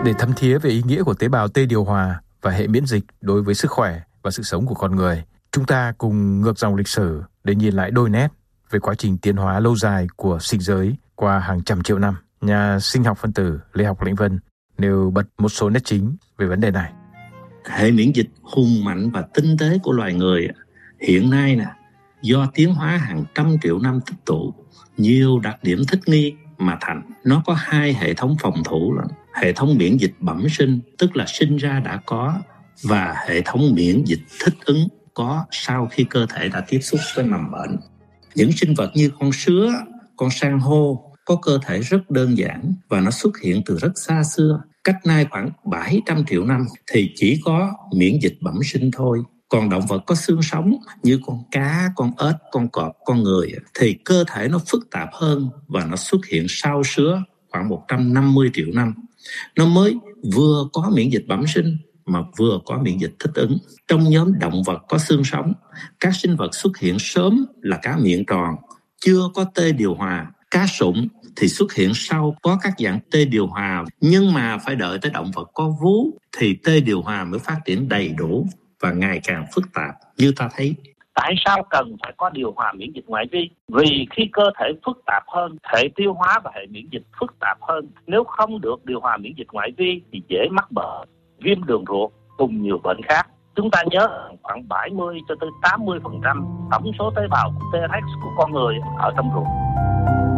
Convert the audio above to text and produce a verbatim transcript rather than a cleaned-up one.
Để thấm thía về ý nghĩa của tế bào T điều hòa và hệ miễn dịch đối với sức khỏe và sự sống của con người, chúng ta cùng ngược dòng lịch sử để nhìn lại đôi nét về quá trình tiến hóa lâu dài của sinh giới qua hàng trăm triệu năm. Nhà sinh học phân tử Lê Học Lĩnh Vân nêu bật một số nét chính về vấn đề này. Hệ miễn dịch hùng mạnh và tinh tế của loài người hiện nay nè, do tiến hóa hàng trăm triệu năm tích tụ nhiều đặc điểm thích nghi mà thành. Nó có hai hệ thống phòng thủ là hệ thống miễn dịch bẩm sinh, tức là sinh ra đã có, và hệ thống miễn dịch thích ứng có sau khi cơ thể đã tiếp xúc với mầm bệnh. Những sinh vật như con sứa, con san hô có cơ thể rất đơn giản và nó xuất hiện từ rất xa xưa. Cách nay khoảng bảy trăm triệu năm thì chỉ có miễn dịch bẩm sinh thôi. Còn động vật có xương sống như con cá, con ếch, con cọp, con người thì cơ thể nó phức tạp hơn và nó xuất hiện sau sứa khoảng một trăm năm mươi triệu năm. Nó mới vừa có miễn dịch bẩm sinh mà vừa có miễn dịch thích ứng. Trong nhóm động vật có xương sống, các sinh vật xuất hiện sớm là cá miệng tròn, chưa có T điều hòa. Cá sụng thì xuất hiện sau có các dạng T điều hòa, nhưng mà phải đợi tới động vật có vú thì T điều hòa mới phát triển đầy đủ và ngày càng phức tạp như ta thấy. Tại sao cần phải có điều hòa miễn dịch ngoại vi? Vì khi cơ thể phức tạp hơn, hệ tiêu hóa và hệ miễn dịch phức tạp hơn, nếu không được điều hòa miễn dịch ngoại vi thì dễ mắc bệnh, viêm đường ruột cùng nhiều bệnh khác. Chúng ta nhớ khoảng bảy mươi cho tới tám mươi phần trăm tổng số tế bào T Rex của con người ở trong ruột.